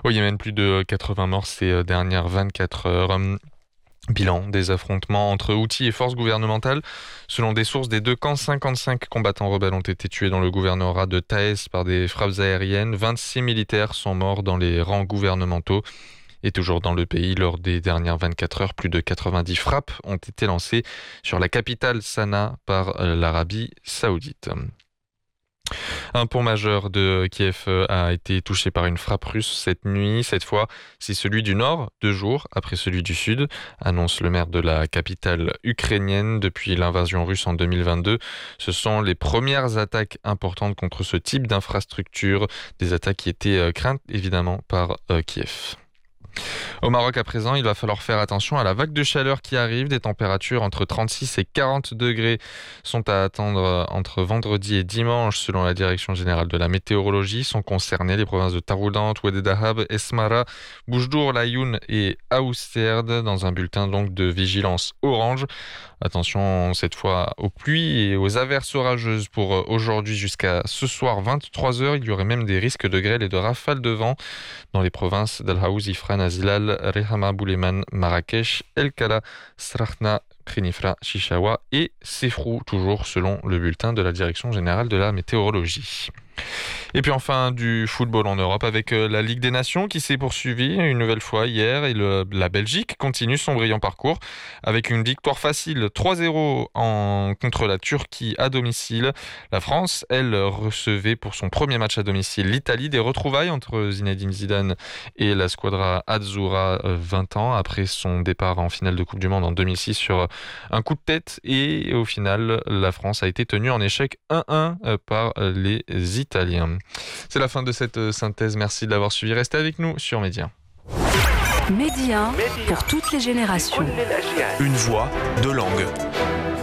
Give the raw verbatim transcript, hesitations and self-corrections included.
Au Yémen, plus de quatre-vingts morts ces dernières vingt-quatre heures. Bilan des affrontements entre Houthis et forces gouvernementales. Selon des sources des deux camps, cinquante-cinq combattants rebelles ont été tués dans le gouvernorat de Taïs par des frappes aériennes. vingt-six militaires sont morts dans les rangs gouvernementaux. Et toujours dans le pays, lors des dernières vingt-quatre heures, plus de quatre-vingt-dix frappes ont été lancées sur la capitale Sanaa par l'Arabie Saoudite. Un pont majeur de Kiev a été touché par une frappe russe cette nuit. Cette fois, c'est celui du nord, deux jours après celui du sud, annonce le maire de la capitale ukrainienne. Depuis l'invasion russe en deux mille vingt-deux, ce sont les premières attaques importantes contre ce type d'infrastructure. Des attaques qui étaient craintes évidemment par euh, Kiev. Au Maroc à présent, il va falloir faire attention à la vague de chaleur qui arrive. Des températures entre trente-six et quarante degrés sont à attendre entre vendredi et dimanche selon la Direction générale de la météorologie. Sont concernées les provinces de Taroudant, Oued Dahab, Esmara, Boujdour, Layoun et Aousterd dans un bulletin donc de vigilance orange. Attention cette fois aux pluies et aux averses orageuses pour aujourd'hui jusqu'à ce soir vingt-trois heures. Il y aurait même des risques de grêle et de rafales de vent dans les provinces d'Al Haouz, Ifran, Azilal, Rehama, Bouleman, Marrakech, El Kala, Srakhna, Khenifra, Chichawa et Sefrou, toujours selon le bulletin de la Direction générale de la météorologie. Et puis enfin du football en Europe avec la Ligue des Nations qui s'est poursuivie une nouvelle fois hier et le, la Belgique continue son brillant parcours avec une victoire facile trois zéro en, contre la Turquie à domicile. La France, elle, recevait pour son premier match à domicile l'Italie. Des retrouvailles entre Zinedine Zidane et la squadra Azzurra vingt ans après son départ en finale de Coupe du Monde en deux mille six sur un coup de tête et au final la France a été tenue en échec un un par les Italiens. C'est la fin de cette synthèse. Merci de l'avoir suivi. Restez avec nous sur Média. Média pour toutes les générations. Une voix, deux langues.